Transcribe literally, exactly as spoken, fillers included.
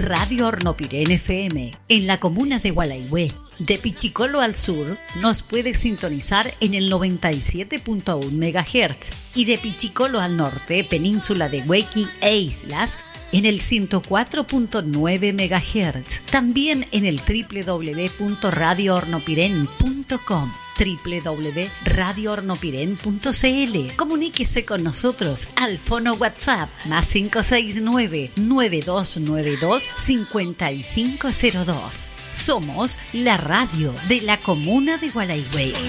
Radio Hornopirén F M, en la comuna de Gualeguay. De Pichicolo al sur, nos puede sintonizar en el noventa y siete punto uno megahertz y de Pichicolo al norte, península de Huequi e Islas, en el ciento cuatro punto nueve megahertz. También en el doble u doble u doble u punto radio hornopirén punto com, doble u doble u doble u punto radio hornopirén punto c l. Comuníquese con nosotros al fono WhatsApp más cinco seis nueve, nueve dos nueve dos, cinco cinco cero dos. Somos la radio de la comuna de Gualeguay.